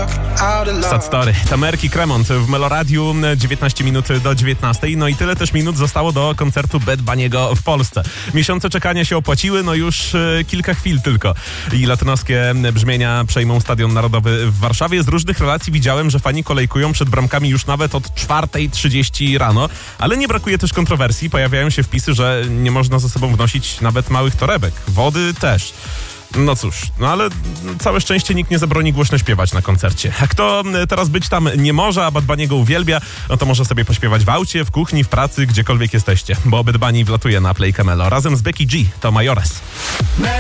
Sad Story. Tamerki Cremont w Meloradiu, 19 minut do 19. No i tyle też minut zostało do koncertu Bad Bunny'ego w Polsce. Miesiące czekania się opłaciły, no już kilka chwil tylko. I latynoskie brzmienia przejmą Stadion Narodowy w Warszawie. Z różnych relacji widziałem, że fani kolejkują przed bramkami już nawet od 4:30 rano. Ale nie brakuje też kontrowersji. Pojawiają się wpisy, że nie można ze sobą wnosić nawet małych torebek. Wody też. No cóż, no ale całe szczęście nikt nie zabroni głośno śpiewać na koncercie. A kto teraz być tam nie może, a Bad Bunny'ego uwielbia, no to może sobie pośpiewać w aucie, w kuchni, w pracy, gdziekolwiek jesteście. Bo Bad Bunny wlatuje na Playkę Melo. Razem z Becky G to Majores.